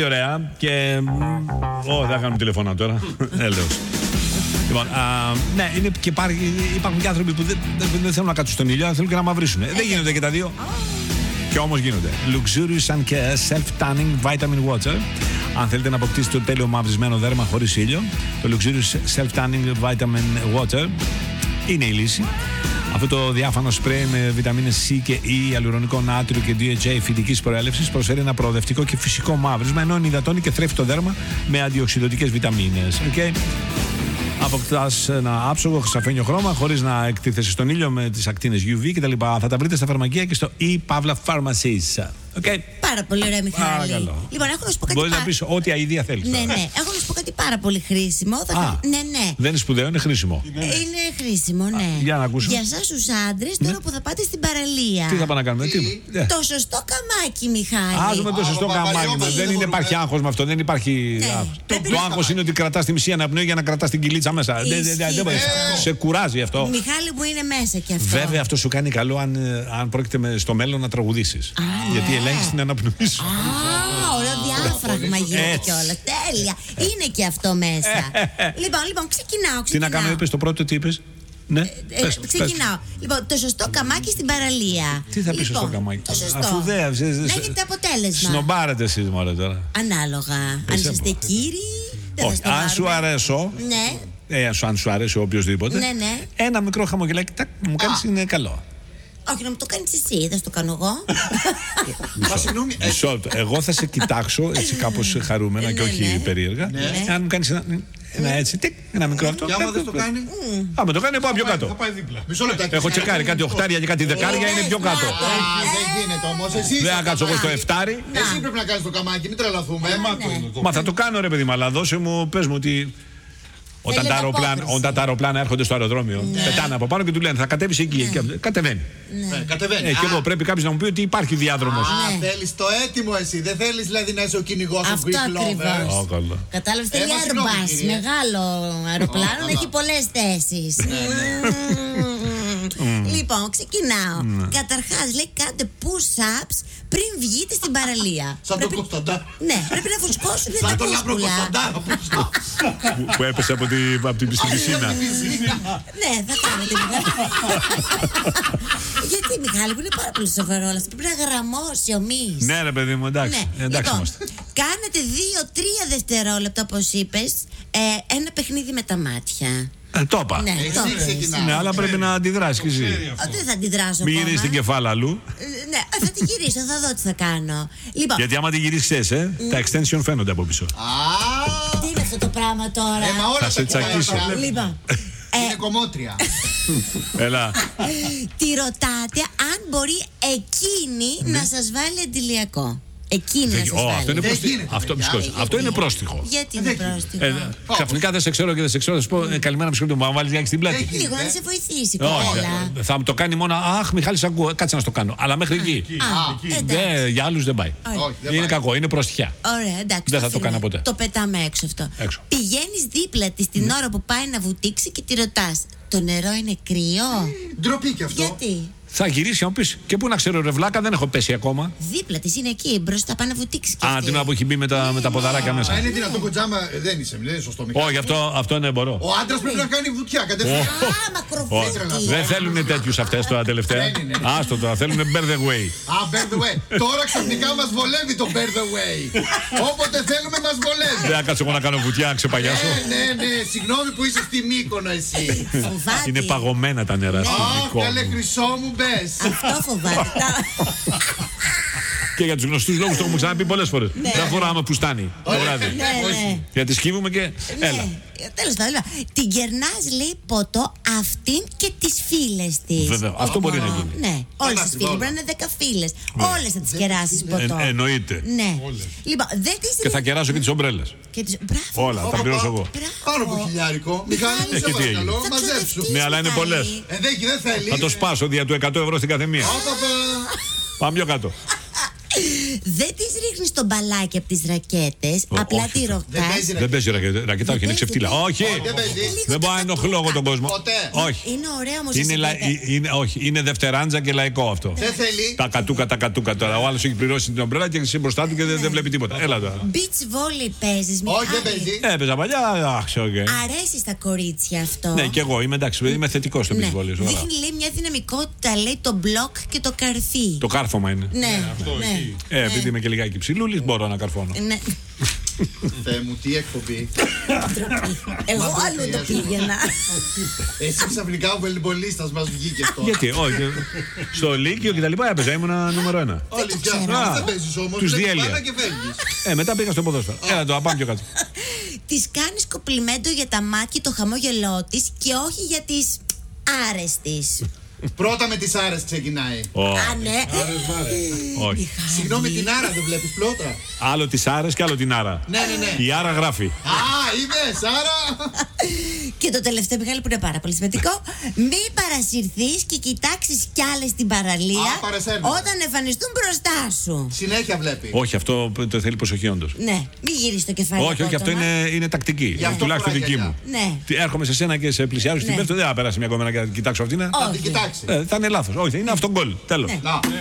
Ωραία και. Δεν κάνουμε τηλεφωνά τώρα. Έλεος. Λοιπόν, ναι, είναι και υπάρχουν και άνθρωποι που δεν θέλουν να κάτσουν στον ήλιο, αλλά θέλουν και να μαυρίσουν. Δεν γίνονται και τα δύο. Και όμως γίνονται. Luxurious and Self-Tanning Vitamin Water. Αν θέλετε να αποκτήσετε το τέλειο μαυρισμένο δέρμα χωρίς ήλιο, το Luxurious Self-Tanning Vitamin Water είναι η λύση. Αυτό το διάφανο σπρέι με βιταμίνες C και E, αλουρονικό νάτριο και DHA φυτικής προέλευσης προσφέρει ένα προοδευτικό και φυσικό μαύρισμα, ενώ ενυδατώνει και θρέφει το δέρμα με αντιοξειδωτικές βιταμίνες. Okay. Αποκτάς ένα άψογο χρυσαφένιο χρώμα χωρίς να εκτίθεσαι στον ήλιο με τις ακτίνες UV κτλ. Θα τα βρείτε στα φαρμακεία και στο e-Pavla Pharmacies. Okay. Πάρα πολύ ωραία, Μιχάλη. Παρακαλώ. Λοιπόν, έχω να σου πω κάτι. Μπορείς να πεις ό,τι αηδία θέλεις. Ναι, ναι. Έχω να σου πω κάτι πάρα πολύ χρήσιμο. Ναι. Δεν είναι σπουδαίο, είναι χρήσιμο. Είναι χρήσιμο, ναι. Για να ακούσω. Για εσάς τους άντρες, τώρα που θα πάτε στην παραλία. Τι θα πάμε να κάνουμε, Το σωστό καμάκι, Μιχάλη. Άζουμε το σωστό καμάκι μας. Δεν υπάρχει άγχος με αυτό. Δεν υπάρχει. Το άγχος είναι ότι κρατάς τη μισή αναπνοή για να κρατάς την κυλίτσα μέσα. Σε κουράζει αυτό. Μιχάλη μου είναι μέσα και αυτό. Βέβαια, αυτό σου κάνει καλό αν πρόκειται στο μέλλον να τραγουδήσεις. Γιατί ελέγχεις την αναπνοή σου. Ωραίο διάφραγμα γίνεται κιόλας. Τέλεια. Είναι και αυτό μέσα. Λοιπόν, ξεκινάω. Τι να κάνω, είπες το πρώτο, τι είπες? Ναι, ξεκινάω. Λοιπόν, το σωστό καμάκι στην παραλία. Τι θα πεις σωστό καμάκι? Αφού δεν έχετε αποτέλεσμα. Σνομπάρετε εσείς μωρέ τώρα. Ανάλογα. Αν είσαστε κύριοι. Όχι, αν σου αρέσω. Ναι. Αν σου αρέσει οποιοδήποτε. Ναι. Ένα μικρό χαμογελάκι μου κάνεις είναι καλό. Όχι, να μου το κάνεις εσύ, δεν στο κάνω εγώ. Εγώ θα σε κοιτάξω έτσι κάπως χαρούμενα και όχι περίεργα. Αν μου κάνεις ένα έτσι, ένα μικρό αυτό. Και άμα δεν το κάνει. Άμα το κάνει, πάω πιο κάτω. Έχω τσεκάρει κάτι οχτάρια και κάτι δεκάρια, είναι πιο κάτω. Δεν γίνεται όμως. Δεν θα κάτσω εγώ στο εφτάρι. Εσύ πρέπει να κάνεις το καμάκι, μην τρελαθούμε. Μα θα το κάνω ρε παιδί μου, αλλά δώσε μου, πες μου ότι. Όταν τα αεροπλάνα έρχονται στο αεροδρόμιο, πετάνε από πάνω και του λένε θα κατέβεις εκεί. Κατεβαίνει. Και εδώ πρέπει κάποιος να μου πει ότι υπάρχει διάδρομος. Θέλεις το έτοιμο εσύ. Δεν θέλεις δηλαδή να είσαι ο κυνηγός του Greek Lovers. Κατάλαβες, θέλει Airbus. Μεγάλο αεροπλάνο, έχει πολλές θέσεις. Λοιπόν, ξεκινάω. Καταρχάς λέει κάντε push-ups πριν βγείτε στην παραλία. Σαν τον Κωνσταντά. Ναι, πρέπει να φουσκώσουν τα τον Λάμπρο Κωνσταντά. Που έπεσε από την πισίνα. Ναι, θα κάνω τίποτα. Γιατί Μιχάλη, που είναι πάρα πολύ σοβαρό όλα αυτά. Πρέπει να γραμμώσει ο μυς. Ναι ρε παιδί μου, εντάξει. Εντάξει είμαστε. Κάνετε 2-3 δευτερόλεπτα όπως είπες, ένα παιχνίδι με τα μάτια. Το είπα. Ναι, αλλά πρέπει να αντιδράσεις και εσύ. Δεν θα αντιδράσω. Μην γυρίσεις την κεφάλα αλλού. Ναι, θα την γυρίσω, θα δω τι θα κάνω. Γιατί άμα την γυρίσεις, τα extension φαίνονται από πίσω. Τι είναι αυτό το πράγμα τώρα? Θα σε τσακίσω. Λοιπόν. Είναι κομμότρια. Έλα. Τη ρωτάτε αν μπορεί εκείνη να σας βάλει αντιλιακό. Εκείνη να σας βάλει. Αυτό είναι πρόστιχο. Γιατί είναι πρόστιχο? Ξαφνικά δεν σε ξέρω και δεν σε ξέρω. Θα σου πω καλημέρα, με συγχωρείτε, μου βάλει στην πλάτη. Λίγο να σε βοηθήσει. Θα μου το κάνει μόνο. Αχ, Μιχάλη, σ' ακούω. Κάτσε να το κάνω. Αλλά μέχρι εκεί. Για άλλους δεν πάει. Είναι κακό, είναι προστιχιά. Ωραία, εντάξει. Δεν θα το κάνω ποτέ. Το πετάμε έξω αυτό. Πηγαίνεις δίπλα της την ώρα που πάει να βουτήξει και τη ρωτάς. Το νερό είναι κρύο? Ντροπή κι αυτό. Γιατί? Θα γυρίσει να μου πεις και πού να ξέρω, ρε βλάκα, δεν έχω πέσει ακόμα. Δίπλα της είναι εκεί, μπροστά πάει να βουτήξει. Την ώρα που έχει μπει με τα ποδαράκια μέσα. Είναι δυνατό κοντζάμα, δεν είναι σωστό. Όχι, αυτό ναι, μπορώ. Ο άντρας πρέπει να κάνει βουτιά κατευθείαν. Μακροφύτη. Δεν θέλουν τέτοιους αυτές τώρα τελευταία. Άστο τώρα, θέλουν bear the way. Bear the way. Τώρα ξαφνικά μας βολεύει το bear the way. Όποτε θέλουμε μας βολεύει. Δεν θα κάτσω εγώ να κάνω βουτιά, να ξεπαγιάσω. Ναι, συγγνώμη που είσαι στη Μύκονο εσύ. Είναι παγωμένα τα νερά στη Μύκονο. Καλέ χρυσό μου. Αυτό φοβάται. Και για τους γνωστούς λόγους το έχουμε ξαναπεί πολλές φορές. Δεν φοράμε πουστάνι το βράδυ. Γιατί σκύβουμε και. Έλα. Τέλος πάντων, την κερνάς λέει ποτό αυτήν και τις φίλες της. Βέβαια, αυτό μπορεί να γίνει. Ναι, όλες τις φίλες. Μπορεί να είναι 10 φίλες. Όλες θα τις κεράσεις ποτό. Εννοείται. Ναι. Λοιπόν, και θα κεράσω και τις ομπρέλες. Όλα, τα πληρώσω εγώ. Πάνω από χιλιάρικο. Μιχάλη, σε παρακαλώ, μαζέψου. Ναι, αλλά είναι πολλές. Δεν θέλει. Θα το σπάσω δια του 100 ευρώ στην καθεμία. Πάμε πιο κάτω. Δεν τις ρίχνεις το μπαλάκι από τις ρακέτες, απλά τη ροκάς. Δεν παίζει ρακέτα, όχι, είναι ξεφτύλα. Όχι! Δεν μπορώ να ενοχλώ εγώ τον κόσμο. Όχι. Είναι ωραίο όμως. Όχι, είναι δευτεράντζα και λαϊκό αυτό. Δεν θέλει. Τα κατούκα τώρα. Ο άλλος έχει πληρώσει την ομπρέλα και εσύ μπροστά του και δεν βλέπει τίποτα. Έλα τώρα. Beach volley παίζεις? Όχι, δεν παίζει. Έπαιζα παλιά. Αρέσει στα κορίτσια αυτό? Ναι, και εγώ είμαι εντάξει, είμαι θετικό στο beach volley. Δείχνει, λέει, μια δυναμικότητα, λέει, το μπλοκ και το καρφί. Το κάρφωμα είναι. Ναι, επειδή είμαι και λιγάκι ψηλούλης, μπορώ να καρφώνω. Ναι. Θεέ μου, τι εκπομπή. Εγώ αλλού το πήγαινα. Εσύ ξαφνικά ο βελιμπολίστας μας βγήκε τώρα. Γιατί, όχι. Στο Λύκειο και τα λοιπά έπαιζα, ήμουνα νούμερο 1. Αλήθεια. Δεν παίζεις όμως. Τους διέλυα. Και φεύγεις. Μετά πήγα στο ποδόσφαιρο. Έλα το, πάμε πιο κάτω. Της κάνεις κοπλιμέντο για τα μάτια, το χαμόγελό της και όχι για τις άρεστης. Πρώτα με τις άρες ξεκινάει. Α, ναι. Όχι. Συγγνώμη, την άρα δεν βλέπεις πρώτα? Άλλο τις άρες και άλλο την άρα. Ναι. Η άρα γράφει. Α, είδες, άρα. Και το τελευταίο, Μιχάλη, που είναι πάρα πολύ σημαντικό. Μην παρασυρθείς και κοιτάξεις κι άλλες στην παραλία όταν εμφανιστούν μπροστά σου. Συνέχεια βλέπει. Όχι, αυτό το θέλει προσοχή όντως. Ναι, μην γυρίσεις το κεφάλι. Όχι, αυτό είναι τακτική. Τουλάχιστον δική μου. Ναι. Έρχομαι σε σένα και σε πλησιάζω στην πέφτω, δεν θα περάσει μια κομμένα και κοιτάξω αυτήν. Θα την κοιτάξει. Θα είναι λάθος. Όχι, είναι αυτό γκολ. Τέλος.